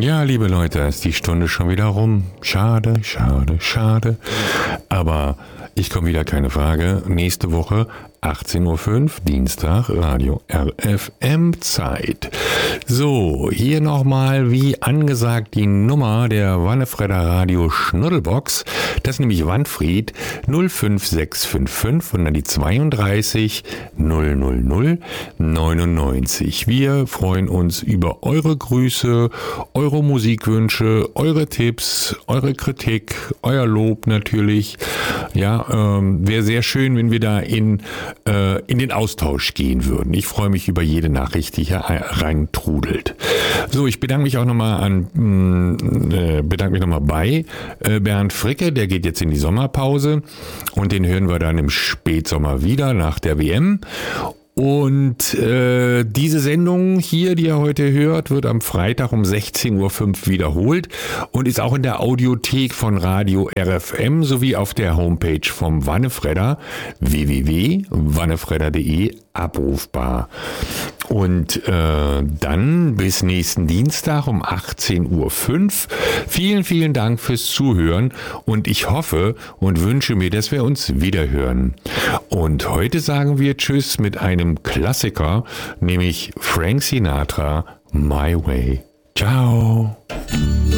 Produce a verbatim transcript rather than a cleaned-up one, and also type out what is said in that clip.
Ja, liebe Leute, ist die Stunde schon wieder rum. Schade, schade, schade. Aber ich komme wieder, keine Frage. Nächste Woche achtzehn Uhr fünf, Dienstag, Radio R F M Zeit. So, hier nochmal wie angesagt die Nummer der Wannefredder Radio Schnuddelbox. Das ist nämlich Wanfried null fünf sechs fünf fünf und dann die zweiunddreißig null null null neunundneunzig. Wir freuen uns über eure Grüße, eure Musikwünsche, eure Tipps, eure Kritik, euer Lob natürlich. Ja, ähm, wäre sehr schön, wenn wir da in in den Austausch gehen würden. Ich freue mich über jede Nachricht, die hier reintrudelt. So, ich bedanke mich auch nochmal an, äh, bedanke mich nochmal bei äh, Bernd Fricke, der geht jetzt in die Sommerpause und den hören wir dann im Spätsommer wieder nach der W M. Und äh, diese Sendung hier, die ihr heute hört, wird am Freitag um sechzehn Uhr fünf wiederholt und ist auch in der Audiothek von Radio R F M sowie auf der Homepage vom Wannefredder w w w punkt wannefredder punkt de abrufbar. Und äh, dann bis nächsten Dienstag um achtzehn Uhr fünf. Vielen, vielen Dank fürs Zuhören und ich hoffe und wünsche mir, dass wir uns wiederhören. Und heute sagen wir Tschüss mit einem Klassiker, nämlich Frank Sinatra, My Way. Ciao.